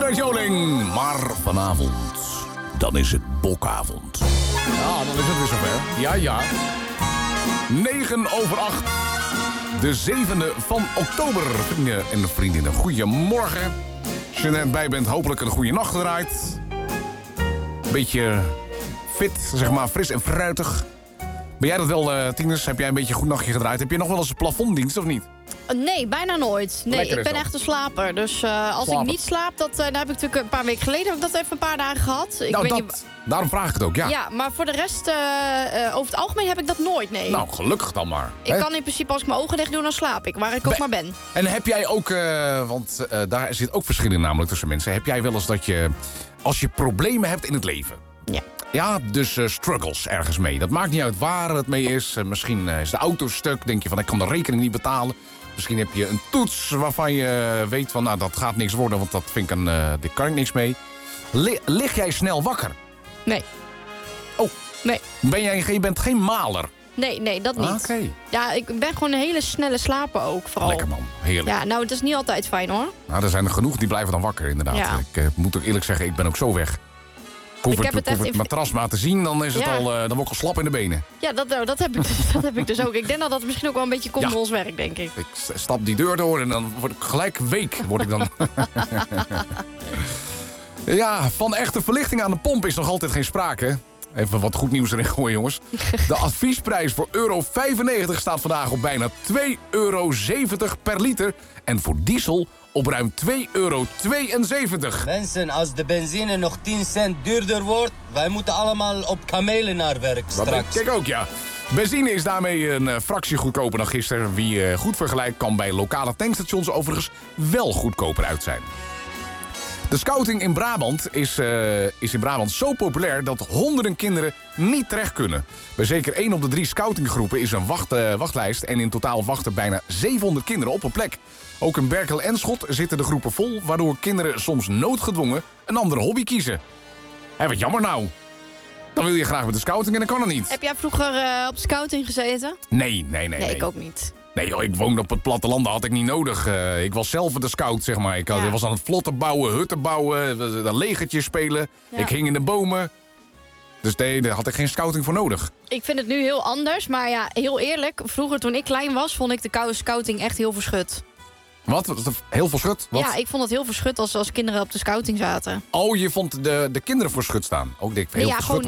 Gerard Joling. Maar vanavond, dan is het bokavond. Ja, dan is het weer zover. Ja. 9:08. De 7e van oktober. Vrienden en vriendinnen, goedemorgen. Als je er net bij bent, hopelijk een goede nacht gedraaid. Beetje fit, zeg maar, fris en fruitig. Ben jij dat wel, Tinus? Heb jij een beetje een goed nachtje gedraaid? Heb je nog wel eens een plafonddienst of niet? Nee, bijna nooit. Nee, Lekker ik ben dat. echt een slaper. Dus als ik niet slaap, daar heb ik natuurlijk een paar weken geleden... heb ik dat even een paar dagen gehad. Daarom vraag ik het ook, ja. Ja, maar voor de rest, over het algemeen heb ik dat nooit, nee. Nou, gelukkig dan maar. Ik kan in principe, als ik mijn ogen dicht doe, dan slaap ik. Waar ik ook maar ben. En heb jij ook, want daar zit ook verschil in namelijk tussen mensen. Heb jij wel eens dat je, als je problemen hebt in het leven... Ja. Ja, dus struggles ergens mee. Dat maakt niet uit waar het mee is. Misschien is de auto stuk. Denk je van, ik kan de rekening niet betalen. Misschien heb je een toets waarvan je weet van... nou, dat gaat niks worden, want dat vind ik daar kan ik niks mee. Lig jij snel wakker? Nee. Oh. Nee. Je bent geen maler? Nee, dat niet. Oké. Ja, ik ben gewoon een hele snelle slaper ook, vooral. Lekker man, heerlijk. Ja, nou, het is niet altijd fijn, hoor. Nou, er zijn er genoeg die blijven dan wakker, inderdaad. Ja. Ik moet ook eerlijk zeggen, ik ben ook zo weg. Ik hoef het matras maar te zien, dan is het dan word ik al slap in de benen. Ja, dat heb ik dus ook. Ik denk dat dat misschien ook wel een beetje komt door ons werk, denk ik. Ik stap die deur door en dan word ik gelijk week. Ja, van echte verlichting aan de pomp is nog altijd geen sprake. Even wat goed nieuws erin gooien, jongens. De adviesprijs voor €1,95 staat vandaag op bijna €2,70 per liter. En voor diesel op ruim €2,72. Mensen, als de benzine nog 10 cent duurder wordt... wij moeten allemaal op kamelen naar werk straks. Kijk ook, ja. Benzine is daarmee een fractie goedkoper dan gisteren. Wie goed vergelijkt kan bij lokale tankstations overigens wel goedkoper uit zijn. De scouting in Brabant is in Brabant zo populair dat honderden kinderen niet terecht kunnen. Bij zeker 1 op de 3 scoutinggroepen is een wachtlijst en in totaal wachten bijna 700 kinderen op een plek. Ook in Berkel en Schot zitten de groepen vol, waardoor kinderen soms noodgedwongen een andere hobby kiezen. Hé, wat jammer nou. Dan wil je graag met de scouting en dan kan het niet. Heb jij vroeger op de scouting gezeten? Nee. Nee, ik ook niet. Nee joh, ik woonde op het platteland, dat had ik niet nodig. Ik was zelf de scout, zeg maar. Ik was aan het vlotten bouwen, hutten bouwen, een legertje spelen. Ja. Ik hing in de bomen. Dus nee, daar had ik geen scouting voor nodig. Ik vind het nu heel anders, maar ja, heel eerlijk. Vroeger, toen ik klein was, vond ik de scouting echt heel verschut. Wat? Heel verschut? Wat? Ja, ik vond het heel verschut als kinderen op de scouting zaten. Oh, je vond de kinderen verschut staan? Ook denk ik, heel verschut,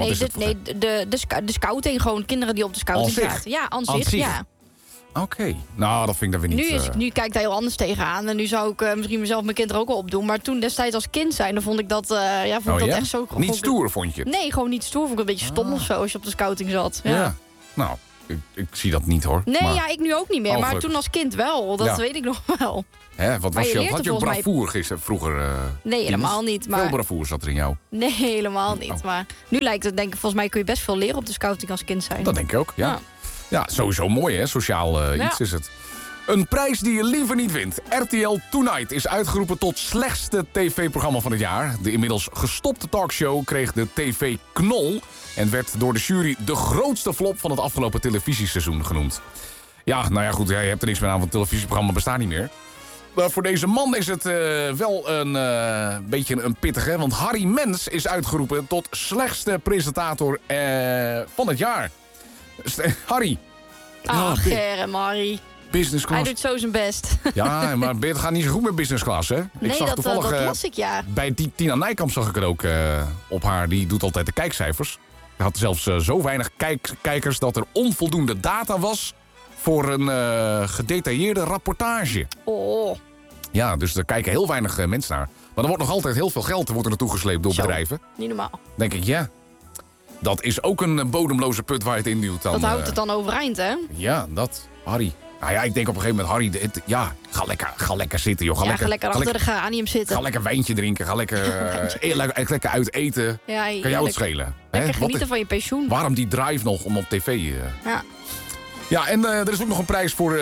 de scouting, gewoon kinderen die op de scouting zaten. Ja, aan zich, ja. Oké, nou dat vind ik dan weer niet... Nu kijk ik daar heel anders tegenaan. En nu zou ik misschien mezelf mijn kinderen ook wel opdoen. Maar toen destijds als kind zijn, dan vond ik dat, echt zo... Niet stoer, vond je het? Nee, gewoon niet stoer. Vond ik een beetje stom of zo als je op de scouting zat. Ja. Nou, ik zie dat niet hoor. Nee, maar... ik nu ook niet meer. Maar toen als kind wel, dat weet ik nog wel. Hè, wat was je? Had je ook bravoer vroeger? Nee, helemaal niet. Maar... Veel bravoer zat er in jou? Nee, helemaal niet. Oh. Maar nu lijkt het, denk ik, volgens mij kun je best veel leren op de scouting als kind zijn. Dat denk ik ook, ja. Ja, sowieso mooi hè, sociaal iets is het. Een prijs die je liever niet wint. RTL Tonight is uitgeroepen tot slechtste tv-programma van het jaar. De inmiddels gestopte talkshow kreeg de TV-knol... en werd door de jury de grootste flop van het afgelopen televisieseizoen genoemd. Ja, nou ja goed, je hebt er niks meer aan, want het televisieprogramma bestaat niet meer. Maar voor deze man is het wel een beetje een pittige... want Harry Mens is uitgeroepen tot slechtste presentator van het jaar. Harry. Ach, Harry. Business class. Hij doet zo zijn best. Ja, maar het gaat niet zo goed met business class, hè? Nee, dat las ik, ja. Bij Tina Nijkamp zag ik er ook op haar. Die doet altijd de kijkcijfers. Hij had zelfs zo weinig kijkers dat er onvoldoende data was... voor een gedetailleerde rapportage. Oh. Ja, dus er kijken heel weinig mensen naar. Maar er wordt nog altijd heel veel geld er naartoe gesleept door bedrijven. Niet normaal. Denk ik, ja. Dat is ook een bodemloze put waar je het in duwt. Dat houdt het dan overeind, hè? Ja, dat. Harry. Nou ja, ik denk op een gegeven moment, Harry, ga lekker zitten, joh. Ga lekker achter de geranium zitten. Ga lekker wijntje drinken, ga lekker uit eten. Ja, kan jou het schelen. Lekker genieten van je pensioen. Waarom die drive nog om op tv... Ja. Ja, en er is ook nog een prijs voor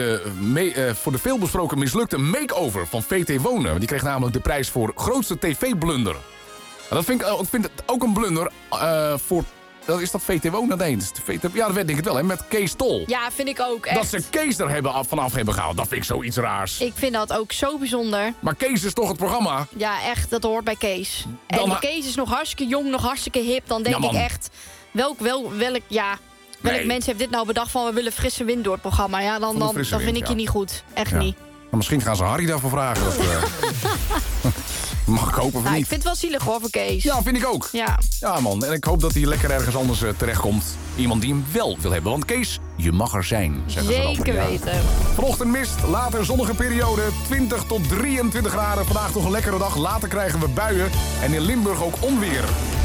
de veelbesproken mislukte makeover van VT Wonen. Die kreeg namelijk de prijs voor grootste tv-blunder. Dat vind ik het ook een blunder voor Is dat VTWO? Nee, dat is de VTWO. Ja, dat weet ik het wel, hè. Met Kees Tol. Ja, vind ik ook, echt. Dat ze Kees er vanaf hebben gehaald, dat vind ik zoiets raars. Ik vind dat ook zo bijzonder. Maar Kees is toch het programma? Ja, echt, dat hoort bij Kees. En Kees is nog hartstikke jong, nog hartstikke hip. Dan denk ik echt, welk mens heeft dit nou bedacht van... we willen frisse wind door het programma. Ja, dan vind ik je niet goed. Echt niet. Maar misschien gaan ze Harry daarvoor vragen. Dat, mag ik hopen of niet. Ik vind het wel zielig hoor, voor Kees. Ja, vind ik ook. Ja, man. En ik hoop dat hij lekker ergens anders terechtkomt. Iemand die hem wel wil hebben. Want Kees, je mag er zijn, zeggen ze dan. Zeker weten. Vanochtend mist, later zonnige periode. 20 tot 23 graden. Vandaag toch een lekkere dag. Later krijgen we buien. En in Limburg ook onweer.